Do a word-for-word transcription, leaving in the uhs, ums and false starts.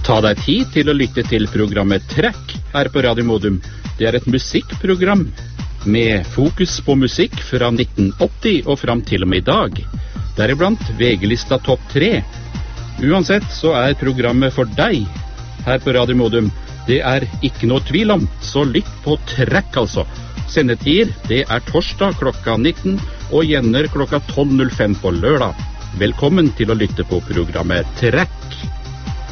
Ta deg tid til å lytte til programmet Trekk her på Radio Modum. Det er et musikkprogram med fokus på musikk fra nitten åtti og fram til og med i dag. Deriblant V G-lista topp tre. Uansett så er programmet for deg her på Radio Modum. Det er ikke noe tvil om, så lytt på Trekk altså. Sendetider, det er torsdag klokka nitten og Gjenner klokka tolv null fem på lørdag. Velkommen til å lytte på programmet Trekk.